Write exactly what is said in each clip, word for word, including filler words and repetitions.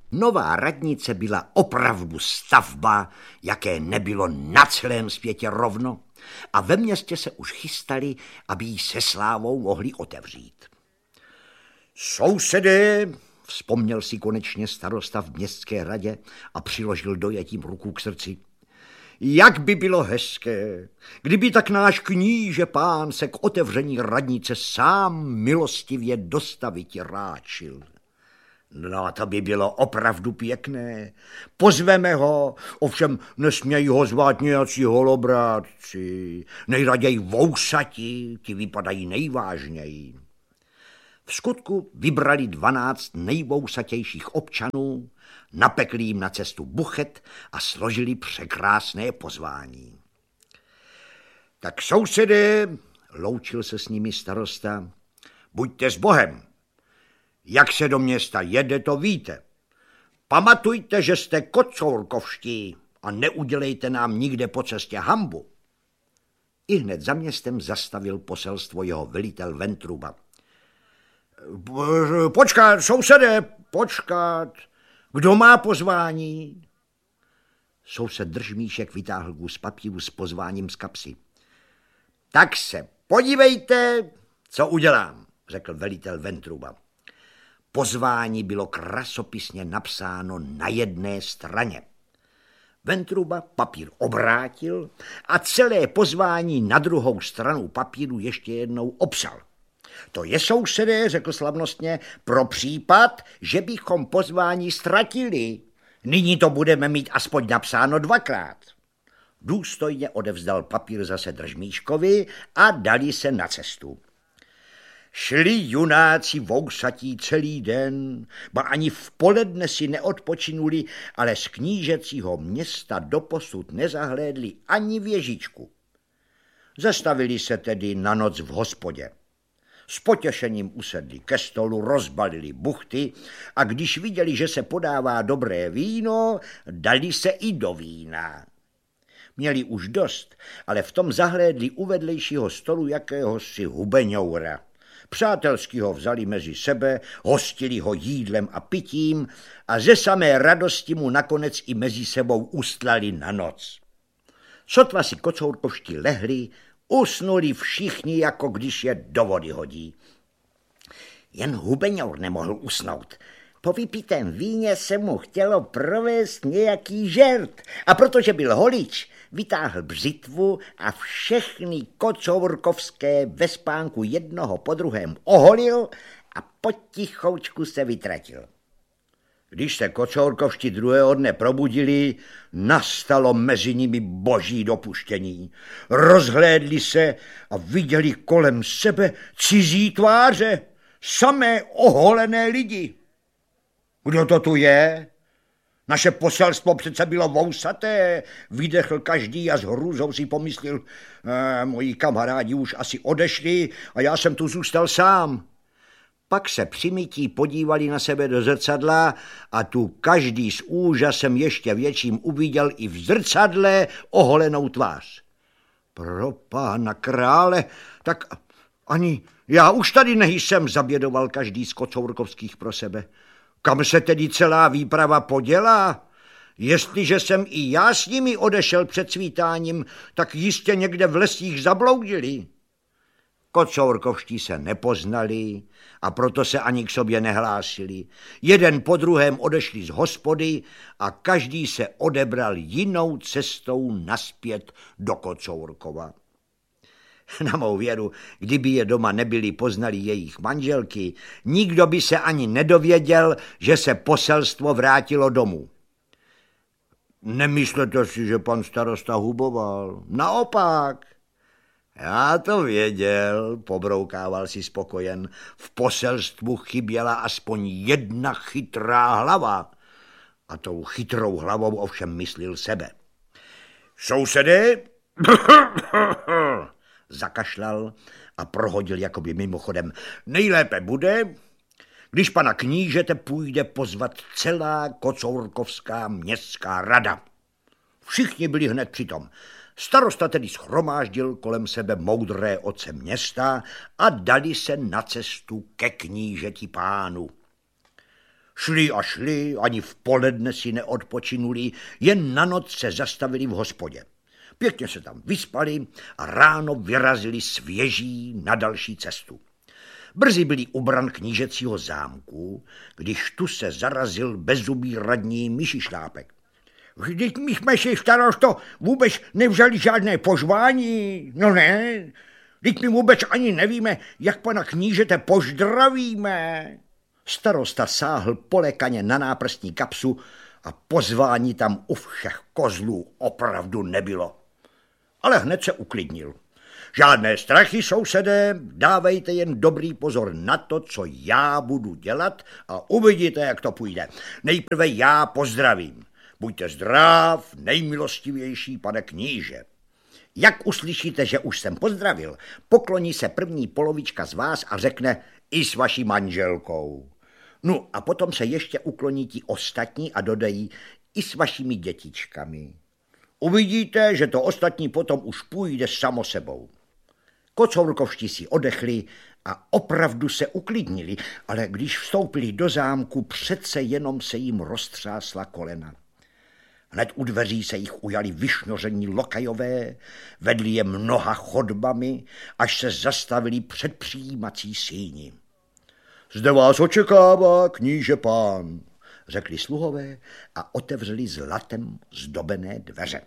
Nová radnice byla opravdu stavba, jaké nebylo na celém světě rovno, a ve městě se už chystali, aby ji se slávou mohli otevřít. Sousedé, vzpomněl si konečně starosta v městské radě a přiložil dojetím ruku k srdci. Jak by bylo hezké, kdyby tak náš kníže pán se k otevření radnice sám milostivě dostavit ráčil. No, to by bylo opravdu pěkné. Pozveme ho, ovšem nesmějí ho zvát nějací holobrátci. Nejraději vousati, ti vypadají nejvážněji. V skutku vybrali dvanáct nejvousatějších občanů, napekli jim na cestu buchet a složili překrásné pozvání. Tak sousedé, loučil se s nimi starosta, buďte s Bohem. Jak se do města jede, to víte. Pamatujte, že jste kocourkovští a neudělejte nám nikde po cestě hanbu. I hned za městem zastavil poselstvo jeho velitel Ventruba. Počkat, sousedé, počkat. Kdo má pozvání? Soused Držmíšek vytáhl kus papíru s pozváním z kapsy. Tak se podívejte, co udělám, řekl velitel Ventruba. Pozvání bylo krasopisně napsáno na jedné straně. Ventruba papír obrátil a celé pozvání na druhou stranu papíru ještě jednou obsal. To je, sousedé, řekl slavnostně, pro případ, že bychom pozvání ztratili. Nyní to budeme mít aspoň napsáno dvakrát. Důstojně odevzdal papír zase Držmíškovi a dali se na cestu. Šli junáci vousatí celý den, ba ani v poledne si neodpočinuli, ale z knížecího města doposud nezahlédli ani věžičku. Zastavili se tedy na noc v hospodě. S potěšením usedli ke stolu, rozbalili buchty a když viděli, že se podává dobré víno, dali se i do vína. Měli už dost, ale v tom zahlédli u vedlejšího stolu jakéhosi hubeňoura. Přátelsky ho vzali mezi sebe, hostili ho jídlem a pitím a ze samé radosti mu nakonec i mezi sebou ustlali na noc. Sotva si kocourkovští lehli, usnuli všichni, jako když je do vody hodí. Jen hubeňour nemohl usnout. Po vypitém víně se mu chtělo provést nějaký žert a protože byl holič, vytáhl břitvu a všechny kocourkovské ve spánku jednoho po druhém oholil a potichoučku se vytratil. Když se kocourkovští druhého dne probudili, nastalo mezi nimi boží dopuštění. Rozhlédli se a viděli kolem sebe cizí tváře, samé oholené lidi. Kdo to tu je? Naše poselstvo přece bylo vousaté, vydechl každý a s hrůzou si pomyslel, eh, moji kamarádi už asi odešli a já jsem tu zůstal sám. Pak se při mytí podívali na sebe do zrcadla a tu každý s úžasem ještě větším uviděl i v zrcadle oholenou tvář. Pro pána krále, tak ani já už tady nejsem, zabědoval každý z kocourkovských pro sebe. Kam se tedy celá výprava podělá? Jestliže jsem i já s nimi odešel před svítáním, tak jistě někde v lesích zabloudili. Kocourkovští se nepoznali a proto se ani k sobě nehlásili. Jeden po druhém odešli z hospody a každý se odebral jinou cestou naspět do Kocourkova. Na mou věru, kdyby je doma nebyli poznali jejich manželky, nikdo by se ani nedověděl, že se poselstvo vrátilo domů. Nemyslete si, že pan starosta huboval? Naopak. Já to věděl, pobroukával si spokojen. V poselstvu chyběla aspoň jedna chytrá hlava. A tou chytrou hlavou ovšem myslil sebe. Sousedé, zakašlal a prohodil jakoby mimochodem. Nejlépe bude, když pana knížete půjde pozvat celá kocourkovská městská rada. Všichni byli hned přitom. Starosta tedy shromáždil kolem sebe moudré otce města a dali se na cestu ke knížeti pánu. Šli a šli, ani v poledne si neodpočinuli, jen na noc se zastavili v hospodě. Pěkně se tam vyspali a ráno vyrazili svěží na další cestu. Brzy byli u bran knížecího zámku, když tu se zarazil bezzubý radní Myšišlápek. Vždyť my jsme si, starosto, vůbec nevzali žádné pozvání. No ne, vždyť my vůbec ani nevíme, jak pana knížete pozdravíme. Starosta sáhl polekaně na náprstní kapsu a pozvání tam u všech kozlů opravdu nebylo. Ale hned se uklidnil. Žádné strachy, sousedé, dávejte jen dobrý pozor na to, co já budu dělat a uvidíte, jak to půjde. Nejprve já pozdravím. Buďte zdrav, nejmilostivější pane kníže. Jak uslyšíte, že už jsem pozdravil, pokloní se první polovička z vás a řekne i s vaší manželkou. No a potom se ještě ukloní ti ostatní a dodají i s vašimi dětičkami. Uvidíte, že to ostatní potom už půjde samo sebou. Kocourkovští si odechli a opravdu se uklidnili, ale když vstoupili do zámku, přece jenom se jim roztřásla kolena. Hned u dveří se jich ujali vyšnoření lokajové, vedli je mnoha chodbami, až se zastavili před přijímací síni. Zde vás očekává kníže pán, řekli sluhové a otevřeli zlatem zdobené dveře.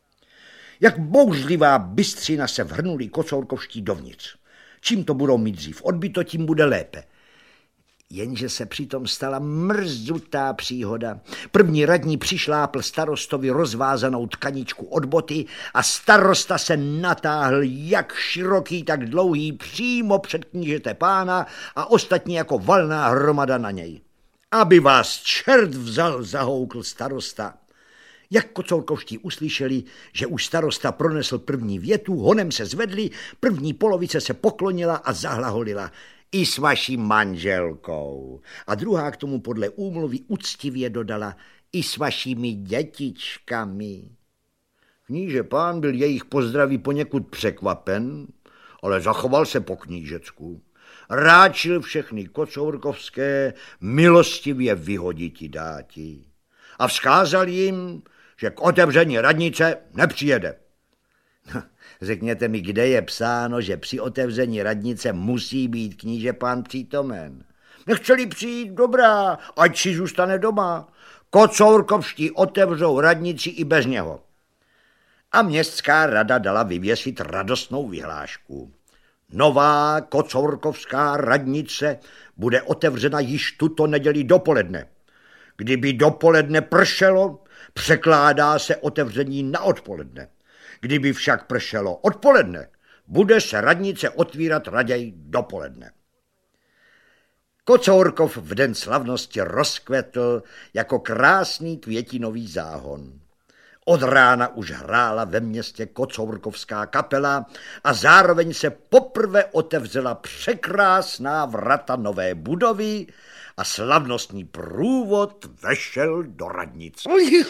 Jak bouřlivá bystřina se vrhnuli kocourkovští dovnitř. Čím to budou mít dřív odbyto, tím bude lépe. Jenže se přitom stala mrzutá příhoda. První radní přišlápl starostovi rozvázanou tkaničku od boty a starosta se natáhl jak široký, tak dlouhý přímo před knížete pána a ostatní jako valná hromada na něj. Aby vás čert vzal, zahoukl starosta. Jak kocourkovští uslyšeli, že už starosta pronesl první větu, honem se zvedli, první polovice se poklonila a zahlaholila. I s vaší manželkou. A druhá k tomu podle úmluvy úctivě dodala i s vašimi dětičkami. Kníže pán byl jejich pozdraví poněkud překvapen, ale zachoval se po knížecku. Ráčil všechny kocourkovské milostivě vyhoditi dáti. A vzkázal jim, že k otevření radnice nepřijede. Řekněte mi, kde je psáno, že při otevření radnice musí být kníže pán přítomen. Nechceli přijít, dobrá, ať si zůstane doma. Kocourkovští otevřou radnici i bez něho. A městská rada dala vyvěsit radostnou vyhlášku. Nová kocourkovská radnice bude otevřena již tuto neděli dopoledne. Kdyby dopoledne pršelo, překládá se otevření na odpoledne. Kdyby však pršelo odpoledne, bude se radnice otvírat raději dopoledne. Kocourkov v den slavnosti rozkvetl jako krásný květinový záhon. Od rána už hrála ve městě kocourkovská kapela a zároveň se poprvé otevřela překrásná vrata nové budovy a slavnostní průvod vešel do radnice.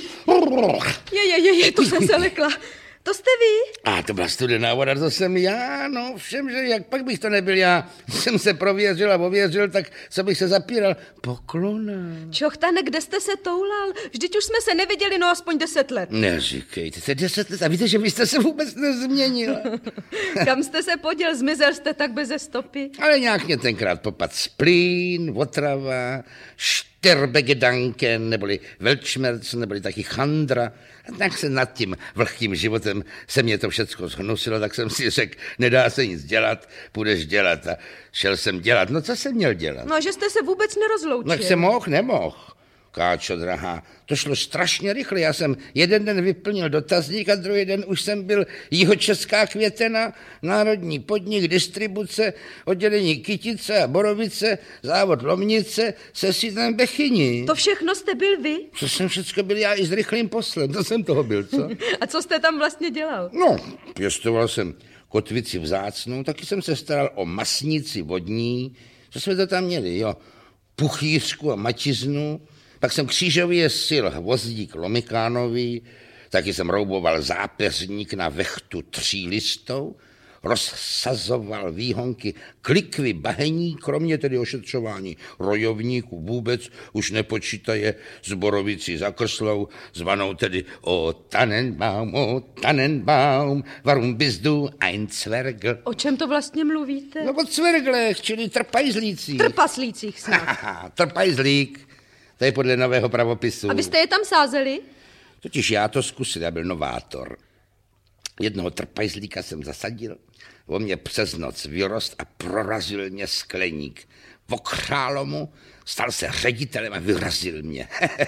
Je, je, je, je, to jsem se lekla. To jste vy? A to byla studená voda, to jsem já, no všem, že jak pak bych to nebyl já. Jsem se prověřil a ověřil, tak co bych se zapíral. Poklona. Čochtane, kde jste se toulal? Vždyť už jsme se neviděli, no aspoň deset let. Neříkejte se, deset let a víte, že vy jste se vůbec nezměnil. Kam jste se poděl, zmizel jste tak beze stopy? Ale nějak mě tenkrát popad splín, otrava, šterbegedanken, neboli velčmerc, neboli taky chandra. A tak se nad tím vlhkým životem se mě to všecko zhnusilo, tak jsem si řekl, nedá se nic dělat, půjdeš dělat. A šel jsem dělat. No co jsem měl dělat? No, že jste se vůbec nerozloučil. No, jak jsem mohl, nemohl. Káčo drahá, to šlo strašně rychle. Já jsem jeden den vyplnil dotazník a druhý den už jsem byl Jihočeská Květena, národní podnik, distribuce, oddělení Kytice a Borovice, závod Lomnice se sídlem Bechyni. To všechno jste byl vy? Co jsem všecko byl já i s rychlým poslem, to jsem toho byl, co? A co jste tam vlastně dělal? No, pěstoval jsem kotvici vzácnou, taky jsem se staral o masnici vodní, co jsme to tam měli, jo, puchýřku a mačiznu. Pak jsem křížový jesil hvozdík Lomikánový, taky jsem rouboval zápeřník na vechtu třílistou, rozsazoval výhonky klikvy bahení, kromě tedy ošetřování rojovníků vůbec už nepočítaje s borovicí za Krslou, zvanou tedy o Tannenbaum, o Tannenbaum, warum bist du ein Zwergl? O čem to vlastně mluvíte? No o Zwerglech, čili trpajzlících. Trpaslících snad. Trpajzlík, to je podle nového pravopisu. A vy jste je tam sázeli? Totiž já to zkusil, já byl novátor. Jednoho trpajzlíka jsem zasadil, on mě přes noc vyrost a prorazil mě skleník. Okrálo mu, stal se ředitelem a vyrazil mě.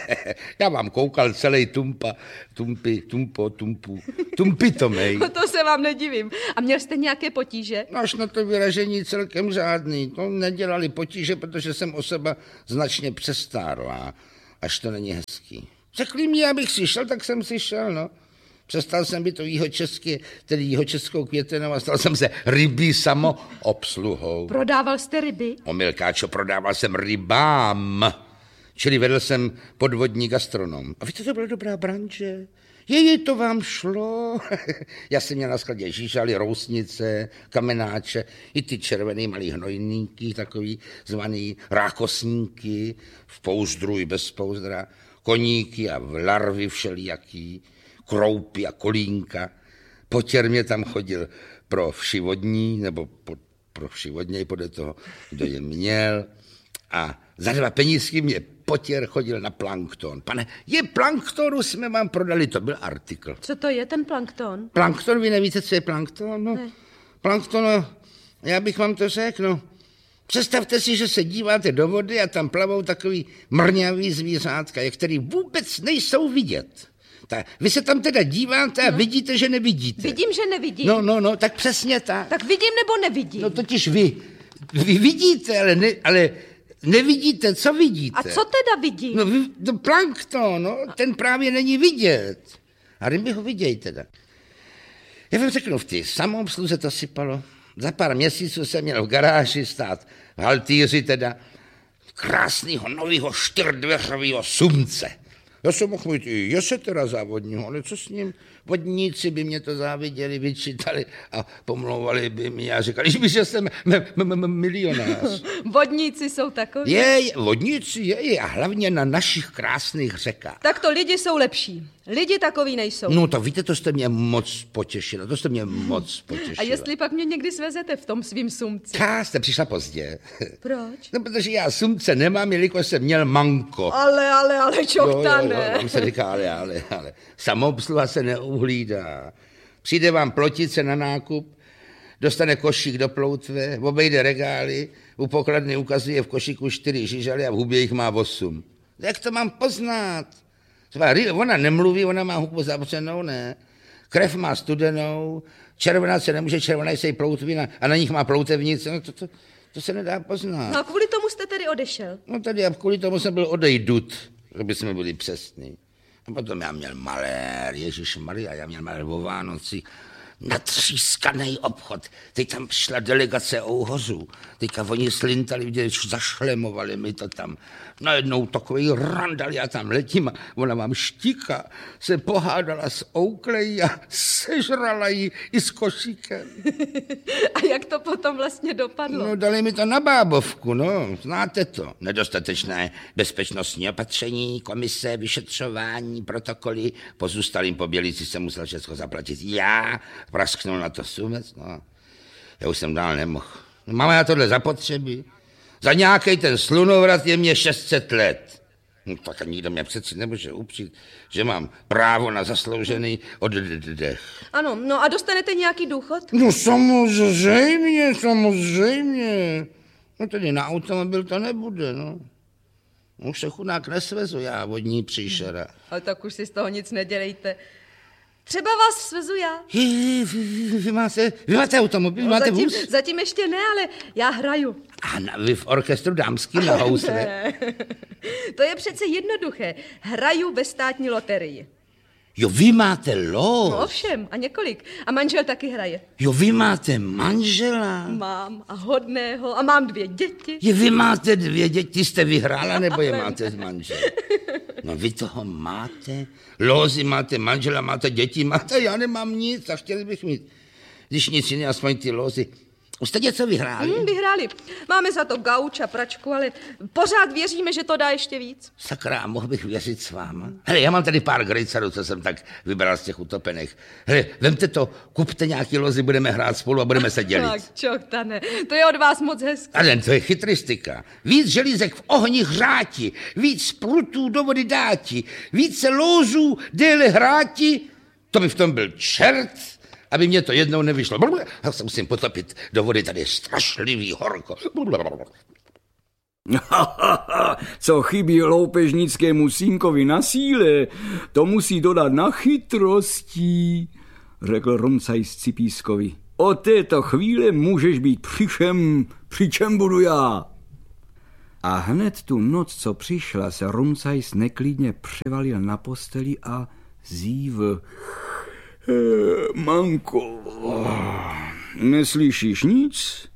Já vám koukal celý tumpa, tumpy, tumpo, tumpu, tumpitomej. To se vám nedivím. A měl jste nějaké potíže? No až na to vyražení celkem žádný. To nedělali potíže, protože jsem osoba značně přestárlá. Až to není hezký. Řekli mi, abych si šel, tak jsem si šel, no. Přestal jsem být to jihočeský, tedy jihočeskou Květenou a stal jsem se rybí samoobsluhou. Prodával jste ryby? Omylkáčo, prodával jsem rybám. Čili vedl jsem podvodní gastronom. A víte, to byla dobrá branže. Jeji, to vám šlo. Já jsem měl na skladě žížaly, rousnice, kamenáče, i ty červený malý hnojníky, takový zvaný rákosníky, v pouzdru i bez pouzdra, koníky a larvy všelijaký, kroupy a kolínka. Potěr mě tam chodil pro všivodní, nebo po, pro všivodněj podle toho, kdo je měl. A za dva penízky mě potěr chodil na plankton. Pane, je planktonu jsme vám prodali, to byl artikl. Co to je ten plankton? Plankton, vy nevíte, co je plankton? No, ne. Plankton, no, já bych vám to řekl, no. Představte si, že se díváte do vody a tam plavou takový mrňavý zvířátka, který vůbec nejsou vidět. Tak vy se tam teda díváte a no. vidíte, že nevidíte. Vidím, že nevidím. No, no, no, tak přesně tak. Tak vidím nebo nevidím? No totiž vy, vy vidíte, ale, ne, ale nevidíte, co vidíte. A co teda vidím? No, vy, no plankton, no, ten právě není vidět. A ryby ho vidějí teda. Já vám řeknu, v té samoobsluze to sypalo. Za pár měsíců jsem měl v garáži stát v haltýři teda krásného nového čtyřdveřového sumce. Já jsem mohl mít i jese teda závodního, ale co s ním? Vodníci by mě to záviděli, vyčítali a pomlouvali by mi a říkali, že, že jsem milionář. Vodníci jsou takoví? Je, vodníci je a hlavně na našich krásných řekách. Tak to lidi jsou lepší. Lidi takový nejsou. No to víte, to jste mě moc potěšila, to jste mě moc potěšila. A jestli pak mě někdy svezete v tom svým sumci? Já jste přišla pozdě. Proč? No, protože já sumce nemám, jelikož jsem měl manko. Ale, ale, ale, čochta ne. Jo, jo, jo, vám se říká, ale, ale, ale. Samoobsluha se neuhlídá. Přijde vám plotice na nákup, dostane košík do ploutve, obejde regály, u pokladny ukazuje v košíku čtyři žižaly a v hubě jich má osm. Jak to mám poznat? Ona nemluví, ona má hubu zavřenou, ne? Krev má studenou, červená se nemůže, červená se jí ploutvina a na nich má ploutevnice, no to, to, to se nedá poznat. No a kvůli tomu jste tedy odešel? No tady a kvůli tomu jsem byl odejdut, aby jsme byli přesní. A potom já měl malér, ježišmarja, já měl malér o Vánoci, natřískaný obchod. Teď tam přišla delegace Ouhořů. Teďka oni slintali, viděli, zašlemovali mi to tam. Najednou takový randal, já tam letím a ona mám štíka, se pohádala s Ouklejí a sežrala ji i s košíkem. A jak to potom vlastně dopadlo? No dali mi to na bábovku, no, znáte to. Nedostatečné bezpečnostní opatření, komise, vyšetřování, protokoly. Pozůstalým pobělici jsem musel všechno zaplatit já. Prasknul na to sumec, no. Já už jsem dál nemohl. No, máme na tohle zapotřebí. Za nějaký ten slunovrat je mě šest set let. No tak nikdo mě přeci nemůže upřít, že mám právo na zasloužený oddech. Ano, no a dostanete nějaký důchod? No samozřejmě, samozřejmě. No tedy na automobil to nebude, no. Už se chudák nesvezu já, vodní příšera. Ale tak už si z toho nic nedělejte. Třeba vás svezu já. Vy, vy, vy, máte, vy máte automobil, vy no, máte zatím, vůz? Zatím ještě ne, ale já hraju. A na, vy v orchestru dámský na housle? Ne. To je přece jednoduché. Hraju ve státní loterii. Jo, vy máte los. No ovšem, a několik. A manžel taky hraje. Jo, vy máte manžela. Mám a hodného a mám dvě děti. Je, vy máte dvě děti, jste vyhrála, nebo je máte z manžel? No vy toho máte, lózy máte, manžela máte, děti máte, já nemám nic a chtěli bych mít Když nic jiného, aspoň ty lozy. Už jste něco vyhráli? Hmm, vyhráli. Máme za to gauč a pračku, ale pořád věříme, že to dá ještě víc. Sakra, mohl bych věřit s váma. Hele, já mám tady pár grejcarů, co jsem tak vybral z těch utopených. Hele, vemte to, kupte nějaký lozy, budeme hrát spolu a budeme se dělit. Tak, čoktane, to je od vás moc hezké. A ten, to je chytristika. Víc želízek v ohni hráti, víc prutů do vody dáti, více lózů déle hráti, to by v tom byl čert, aby mě to jednou nevyšlo. Já se musím potopit do vody, tady je strašlivý horko. Co chybí loupežnickému sínkovi na síle, to musí dodat na chytrosti, řekl Rumcajs Cipískovi. Od této chvíle můžeš být přičem, přičem budu já. A hned tu noc, co přišla, se Rumcajs neklidně převalil na posteli a zívl. E, manko, neslyšíš nic?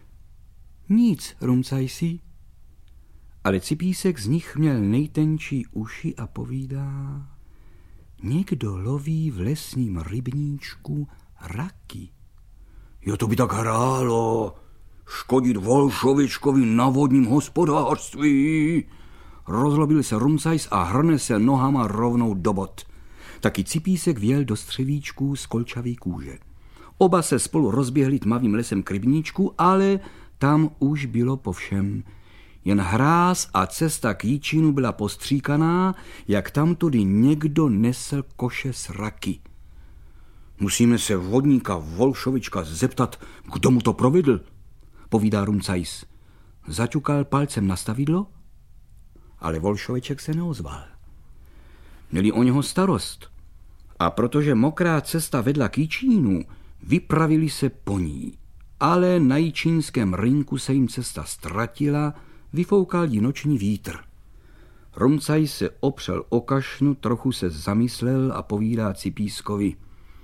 Nic, Rumcajsi. Ale Cipísek z nich měl nejtenčí uši a povídá. Někdo loví v lesním rybníčku raky. Jo, to by tak hrálo. Škodit Volšovičkovi na vodním hospodářství. Rozlobil se Rumcajs a hrne se nohama rovnou do bod. Taky Cipísek vjel do střevíčků z kolčavý kůže. Oba se spolu rozběhli tmavým lesem k rybníčku, ale tam už bylo po všem. Jen hráz a cesta k Jičínu byla postříkaná, jak tamtudy někdo nesl koše s raky. Musíme se vodníka Volšovička zeptat, kdo mu to provedl, povídá Rumcajs. Zaťukal palcem na stavidlo, ale Volšoviček se neozval. Měli o něho starost a protože mokrá cesta vedla k Jičínu, vypravili se po ní. Ale na jičínském rynku se jim cesta ztratila, vyfoukal jí noční vítr. Rumcajs se opřel o kašnu, trochu se zamyslel a povídá Cipískovi.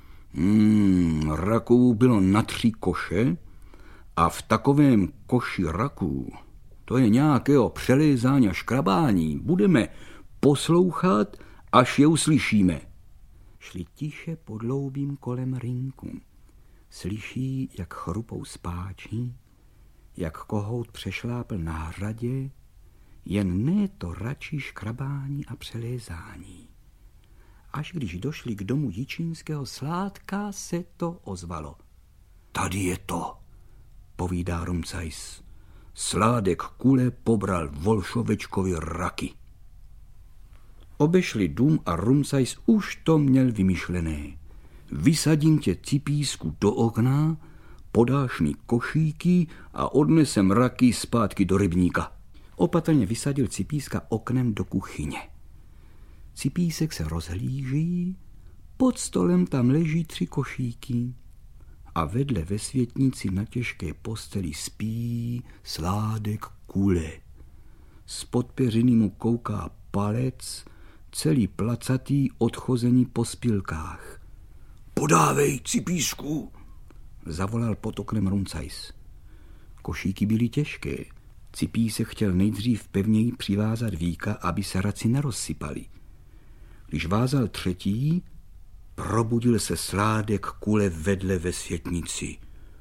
Hmm, raků bylo na tři koše a v takovém koši raků, to je nějakého přelézání a škrabání, budeme poslouchat, až je uslyšíme. Šli tiše podloubím kolem rynku. Slyší, jak chrupou spáči, jak kohout přešlápl na hradě, jen ne to račí škrabání a přelézání. Až když došli k domu jičínského Sládka, se to ozvalo. Tady je to, povídá Rumcajs. Sládek Kule pobral Volšovečkovi raky. Obešli dům a Rumcajs už to měl vymyšlené. Vysadím tě, Cipísku, do okna, podáš mi košíky a odnesem raky zpátky do rybníka. Opatrně vysadil Cipíska oknem do kuchyně. Cipísek se rozhlíží, pod stolem tam leží tři košíky a vedle ve světnici na těžké posteli spí Sládek Kule. Spod peřiny mu kouká palec, celý placatý, odchozený po spilkách. Podávej, Cipísku, zavolal pod oknem Rumcajs. Košíky byly těžké. Cipísek chtěl nejdřív pevněji přivázat víka, aby se raci nerozsypali. Když vázal třetí, probudil se Sládek Kule vedle ve světnici.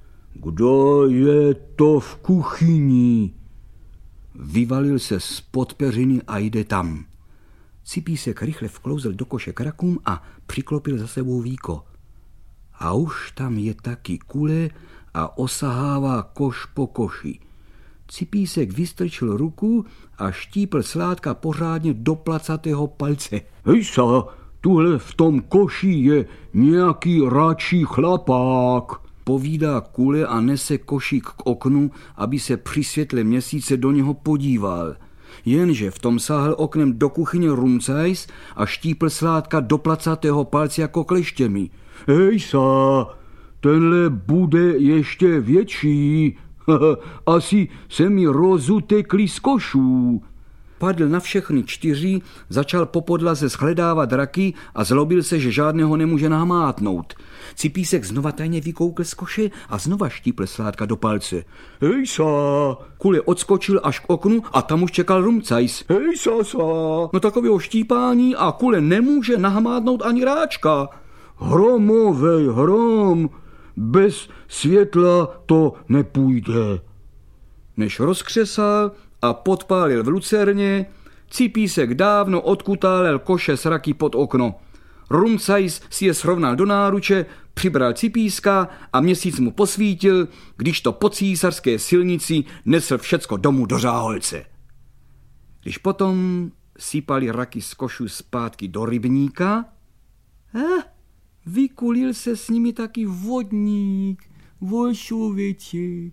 Kdo je to v kuchyni? Vyvalil se spod peřiny a jde tam. Cipísek rychle vklouzl do koše k rakům a přiklopil za sebou víko. A už tam je taky Kule a osahává koš po koši. Cipísek vystrčil ruku a štípl Sládka pořádně do placatého palce. Hejsa, tuhle v tom koši je nějaký ráčí chlapák, povídá Kule a nese košík k oknu, aby se při světle měsíce do něho podíval. Jenže v tom sáhl oknem do kuchyně Rumcajs a štípl Sládka do placatého palce jako kleštěmi. Hejsa, tenhle bude ještě větší. Asi se mi rozutekli z košů. Padl na všechny čtyři, začal po podlaze shledávat raky a zlobil se, že žádného nemůže nahmátnout. Cipísek znova tajně vykoukl z koše a znova štípl Sládka do palce. Hejsa! Kule odskočil až k oknu a tam už čekal Rumcajs. Hejsa, sa! No takového štípání a Kule nemůže nahmátnout ani ráčka. Hromovej hrom! bez světla to nepůjde. Než rozkřesal a podpálil v lucerně, Cipísek dávno odkutálel koše s raky pod okno. Rumcajs si je srovnal do náruče, přibral Cipíska a měsíc mu posvítil, když to po císařské silnici nesl všecko domů do Řáholce. Když potom sypali raky z košu zpátky do rybníka, eh, vykulil se s nimi taky vodník, Volšověček.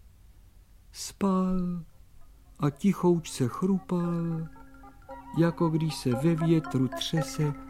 Spal a tichoučce chrupal, jako když se ve větru třese